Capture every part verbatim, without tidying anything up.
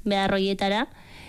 behar hoietara,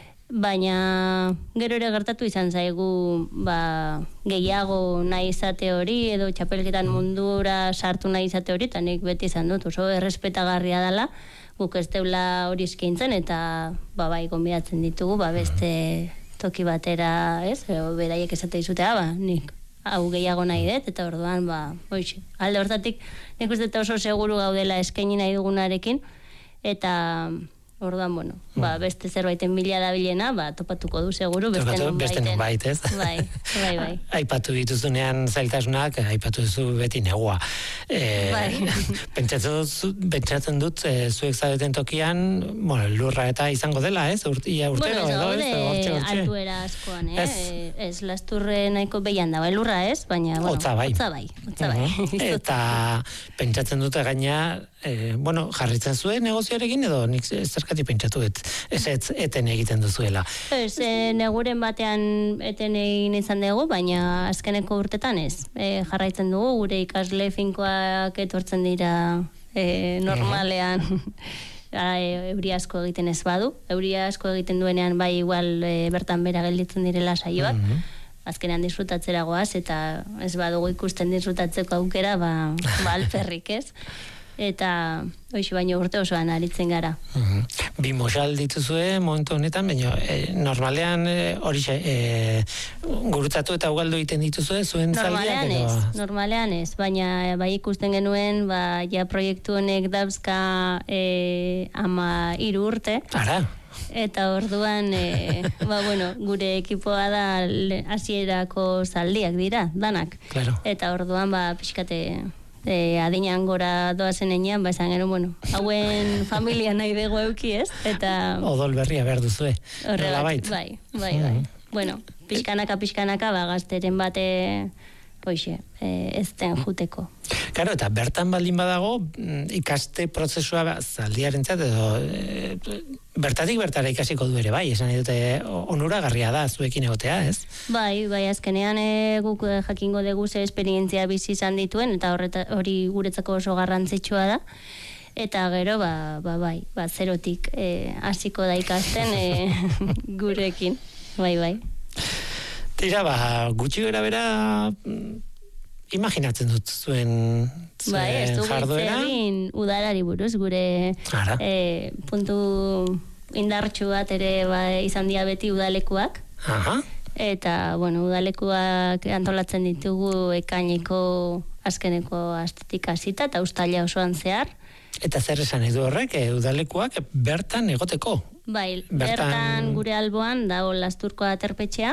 baina gero ere gertatu izan zaigu ba, gehiago nahi izate hori edo txapelketan mundura sartu nahi izate hori, eta nik beti izan dut oso errespetagarria dela, guk ez deula hori eskaintzen, eta ba, bai, gonbidatzen ditugu, ba, beste toki batera, ez, edo beraiek esate izutea, ba, nik hau gehiago nahi dut, eta orduan, ba, oixe, alde hortatik, nik uste oso seguru gaudela eskaini nahi dugunarekin, eta orduan, bueno, ba, beste zerbaiten bila dabilena, ba, topatuko du seguru, beste nun baiten. Beste nun bait, ez? Bai, bai, bai. Aipatu dituzunean zailtasunak, aipatu duzu beti negua. E, bai. Pentsatzen dut, e, zuek zaudeten tokian, bueno, lurra eta izango dela, ez? Urtia, urtero, bueno, edo, ez? Hortxe, hortxe. Altuera askoan, eh? Ez, ez lasturre nahiko behian dago, lurra ez, baina, bueno, otza bai. Otza bai, otza bai. Uh-huh. Eta pentsatzen dute gaina, e, bueno, jarritzen zuen negozioarekin, edo nik zergatik pentsatu et, ez ez eten egiten duzuela. Ez, e, neguren batean eten egin izan dugu, baina azkeneko urtetan ez. E, jarraitzen dugu, gure ikasle finkoak etortzen dira e, normalean, e, euri asko egiten ez badu. Euri asko egiten duenean bai igual e, bertan bera gelditzen direla saioak. Mm-hmm. Azkenean disfrutatzera goaz, eta ez badugu ikusten disfrutatzeko aukera, ba, ba alperrik ez. Eta hoxe baino urte osoan aritzen gara. Uh-huh. Bi mosal dituzue momentu honetan, baina e, normalean hori e, e, gurutzatu eta ugaldu egiten dituzue zuen zaldiak? Normalean ez, normalean ez, baina bai ikusten genuen, ba, ja proiektu honek dauzka e, ama hiru urte. Ara. Eta orduan, e, ba, bueno, gure ekipoa da hasierako zaldiak dira, danak. Claro. Eta orduan, ba, pixkate... E, adinean gora doazen enean, ba esan gero, bueno, hauen familia nahi dugu euki, ez? Eta... Odol berria behar duzue. Horrela, bai, bai, bai. Mm. Bueno, pixkanaka, pixkanaka, ba, gazteren bate, hoxe, e, ez den juteko. Claro, eta bertan baldin badago, ikaste prozesua ba, zaldiarentzat, edo e, bertatik bertara ikasiko du ere, bai, esan dute onuragarria da zuekin egotea, ez? Bai, bai, azkenean e, guk jakingo dugu ze esperientzia bizi izan dituen, eta horreta, hori guretzako oso garrantzitsua da, eta gero, ba, ba bai, ba, zerotik hasiko da ikasten e, gurekin, bai, bai. Tira, ba, gutxi gara bera... Imaginatzen dut zuen, zuen bai, ez du jarduera. Egin udarari buruz, gure e, puntu indartsu bat ere ba, izan dia beti udalekuak. Aha. Eta, bueno, udalekuak antolatzen ditugu ekaineko azkeneko astetik hasita eta uztaila osoan zehar. Eta zer esan edu horrek, e, udalekuak bertan egoteko? Bai, bertan, bertan gure alboan dago Lasturko aterpetxea,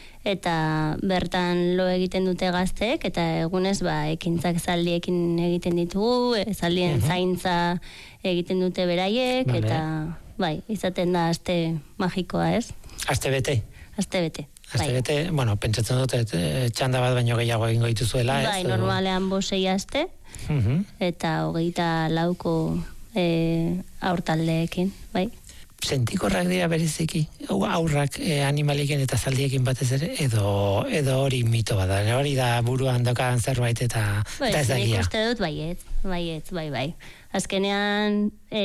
eta bertan lo egiten dute gazteek, eta egunez ba, ekintzak zaldiekin egiten ditugu, zaldien uh-huh. zaintza egiten dute beraiek, vale. Eta bai, izaten da aste magikoa, ez? Aste bete? Aste bete. Aste bete, bai. Bueno, pentsatzen dute e, txanda bat baino gehiago egingo dituzuela, ez? Bai, normalean bosei aste, uh-huh. eta hogeita lauko e, aurtaldeekin, bai. Sentikorrak dira bereziki, aurrak e, animaliekin eta zaldiekin batez ere, edo, edo hori mito bada, hori da buruan dokan zerbait eta, bai, eta ez da gira. Nik uste dut baiet, baiet, bai, bai. Azkenean, e,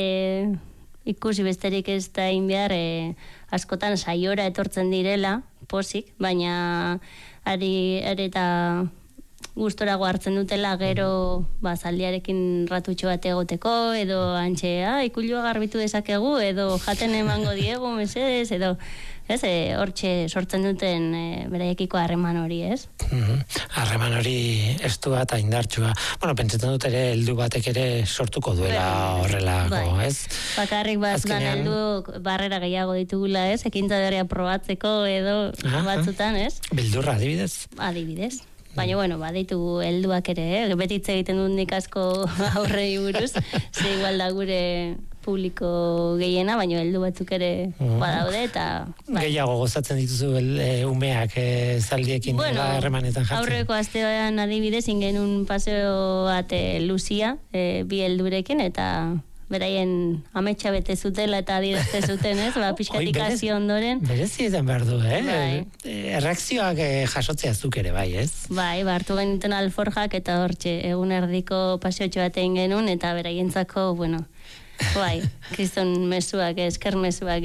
ikusi besterik ez da inbiar, e, askotan saiora etortzen direla, posik, baina ari ere eta gustorago hartzen dutela gero ba, zaldiarekin ratutxo bat egoteko, edo antxea, ikulua garbitu dezakegu, edo jaten emango diegu, mesedez, edo ez, e, hortxe sortzen duten e, beraiekiko harreman hori, ez? Mm-hmm. Harreman hori estua eta indartsua. Bueno, pentsatzen dut ere heldu batek ere sortuko duela horrelako, bai. Ez? Bakarrik batzutan heldu barrera gehiago ditugula, ez? Ekintza berria probatzeko edo aha, batzutan, ez? Beldurra, adibidez? Adibidez. Baina, bueno, baditugu helduak ere, eh? Betitze egiten dut nik asko aurrei buruz, ze igual da gure publiko gehiena, baina heldu batzuk ere badaude, eta... Bai. Gehiago gozatzen dituzu el, e, umeak e, zaldiekin bueno, erremanetan jartzen. Aurreko astean adibidez, ingen un paseo ate Lucia, e, bi heldurekin, eta... beraien ametsa bete zutela eta adierazte zuten, ez? Ba, pixkatikazio ondoren. Berezi izan behar du, eh? Bai. Erreakzioak jasotzea zuk ere, bai, ez? Bai, ba, hartu geniten alforjak eta hortxe, egun erdiko paseotxo bat egin genuen, eta beraientzako, bueno, bai, kriston mezuak, esker mezuak